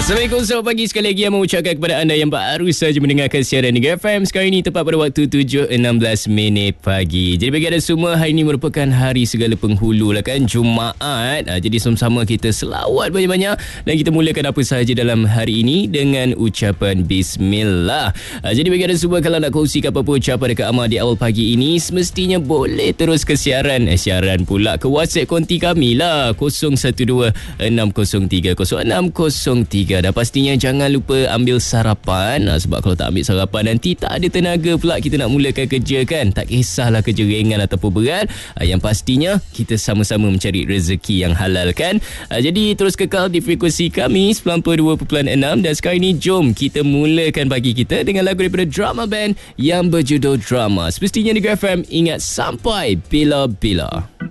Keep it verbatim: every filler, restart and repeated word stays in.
Assalamualaikum, selamat pagi sekali lagi yang mengucapkan kepada anda yang baru saja mendengarkan siaran Negeri F M. Sekarang ini tepat pada waktu tujuh enam belas minit pagi. Jadi bagi anda semua, hari ini merupakan hari segala penghulu lah kan, Jumaat. Ha, jadi sama-sama kita selawat banyak-banyak dan kita mulakan apa sahaja dalam hari ini dengan ucapan Bismillah. Ha, jadi bagi anda semua, kalau nak kongsikan apa-apa ucapan dekat Amal di awal pagi ini, semestinya boleh terus ke siaran. Eh, siaran pula ke WhatsApp konti kami lah, kosong satu dua enam kosong tiga kosong enam kosong tiga. Dan pastinya jangan lupa ambil sarapan, ha, sebab kalau tak ambil sarapan nanti tak ada tenaga pula kita nak mulakan kerja kan. Tak kisahlah kerja ringan ataupun berat, ha, yang pastinya kita sama-sama mencari rezeki yang halal kan. Ha, jadi terus kekal di frekuensi kami sembilan puluh dua perpuluhan enam. Dan sekarang ini jom kita mulakan pagi kita dengan lagu daripada drama band yang berjudul Drama. Semestinya Negeri F M, ingat sampai bila-bila.